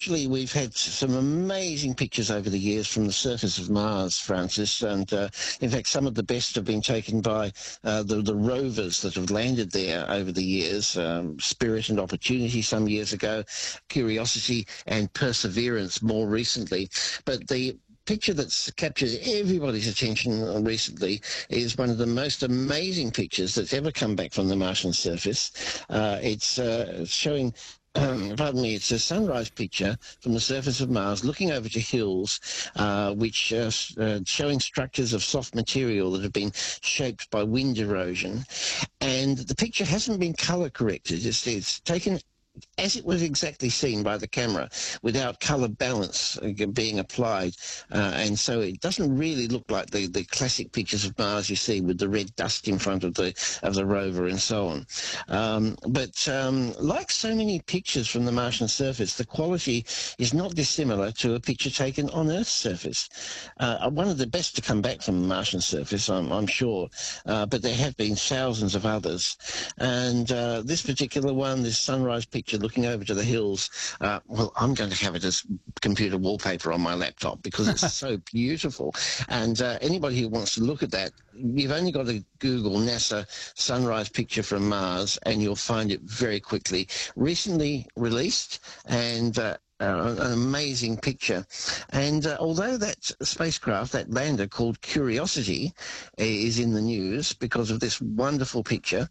actually, we've had some amazing pictures over the years from the surface of Mars, Francis, and in fact, some of the best have been taken by the rovers that have landed there over the years. Spirit and Opportunity some years ago, Curiosity and Perseverance more recently. But the picture that's captured everybody's attention recently is one of the most amazing pictures that's ever come back from the Martian surface. It's showing pardon me, it's a sunrise picture from the surface of Mars looking over to hills which are showing structures of soft material that have been shaped by wind erosion. And the picture hasn't been color corrected. It's taken as it was exactly seen by the camera, without colour balance being applied. And so it doesn't really look like the classic pictures of Mars you see with the red dust in front of the rover and so on. But like so many pictures from the Martian surface, the quality is not dissimilar to a picture taken on Earth's surface. One of the best to come back from the Martian surface, I'm sure, but there have been thousands of others. And this particular one, this sunrise picture looking over to the hills, well, I'm going to have it as computer wallpaper on my laptop because it's so beautiful. And anybody who wants to look at that, you've only got to Google NASA sunrise picture from Mars and you'll find it very quickly. Recently released, and an amazing picture. And although that spacecraft, that lander called Curiosity, is in the news because of this wonderful picture,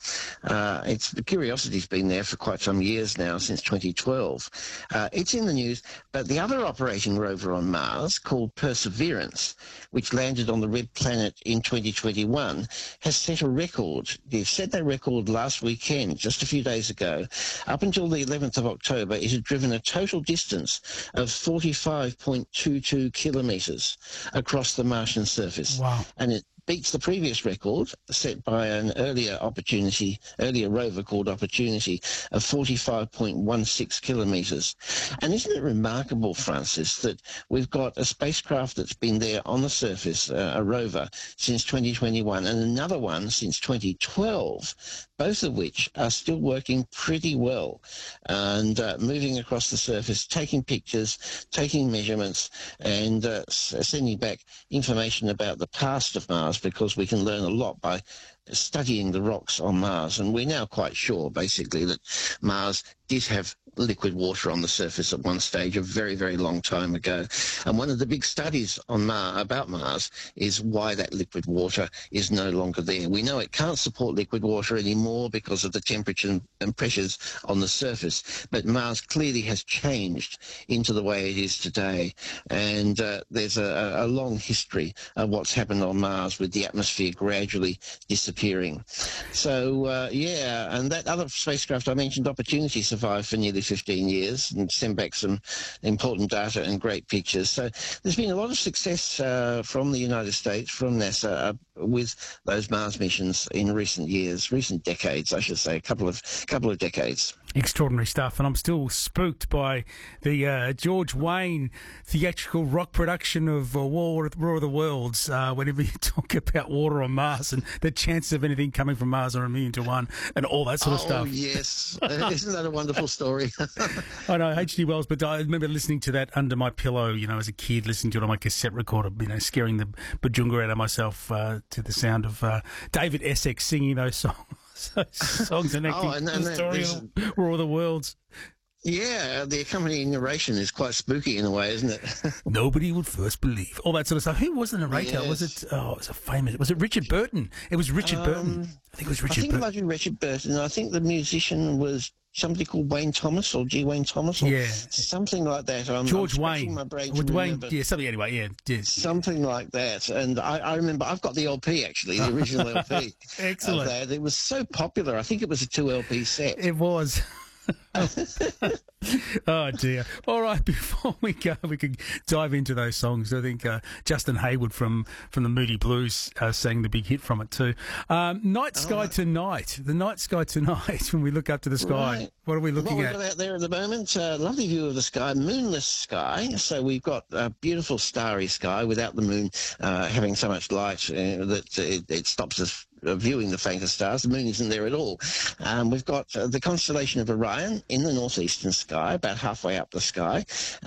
Curiosity's been there for quite some years now, since 2012. It's in the news, but the other operating rover on Mars, called Perseverance, which landed on the Red Planet in 2021, has set a record. They set that record last weekend, just a few days ago. Up until the 11th of October, it had driven a total distance of 45.22 kilometres across the Martian surface. Wow. And it beats the previous record set by an earlier rover called Opportunity of 45.16 kilometres. And isn't it remarkable, Francis, that we've got a spacecraft that's been there on the surface, a rover, since 2021, and another one since 2012, both of which are still working pretty well and moving across the surface, taking pictures, taking measurements, and sending back information about the past of Mars, because we can learn a lot by studying the rocks on Mars. And we're now quite sure, basically, that Mars did have liquid water on the surface at one stage a very, very long time ago. And one of the big studies on about Mars is why that liquid water is no longer there. We know it can't support liquid water anymore because of the temperature and pressures on the surface, but Mars clearly has changed into the way it is today. And there's a long history of what's happened on Mars with the atmosphere gradually disappearing. So, yeah, and that other spacecraft I mentioned, Opportunity, survived for nearly 15 years and sent back some important data and great pictures. So there's been a lot of success from the United States, from NASA, with those Mars missions in recent years, recent decades, I should say, a couple of decades. Extraordinary stuff, and I'm still spooked by the George Wayne theatrical rock production of War of the Worlds. Whenever you talk about water on Mars and the chances of anything coming from Mars are 1,000,000 to 1, and all that sort of stuff. Oh yes, isn't that a wonderful story? I know, H.G. Wells, but I remember listening to that under my pillow, as a kid, listening to it on my cassette recorder, scaring the bajunga out of myself to the sound of David Essex singing those songs and acting the story of War of the Worlds. Yeah, the accompanying narration is quite spooky in a way, isn't it? Nobody would first believe. All that sort of stuff. Who was the narrator? Yes. Was it Richard Burton? It was Richard Burton. I think it was Richard Burton. It might be Richard Burton. I think the musician was somebody called Wayne Thomas or G. Wayne Thomas, or something like that. George Wayne. My brain With Wayne, something something like that. And I remember, I've got the LP actually, the original LP. Excellent. Of that. It was so popular. I think it was a 2 LP set. It was. Oh dear. All right, before we go, we could dive into those songs. I think Justin Hayward from the Moody Blues sang the big hit from it too. Night Sky Tonight. The night sky tonight, when we look up to the sky, right. What are we looking at? What we've got out there at the moment, lovely view of the sky, moonless sky. So we've got a beautiful starry sky without the moon having so much light that it stops us viewing the fainter stars. The moon isn't there at all. We've got the constellation of Orion in the northeastern sky, about halfway up the sky.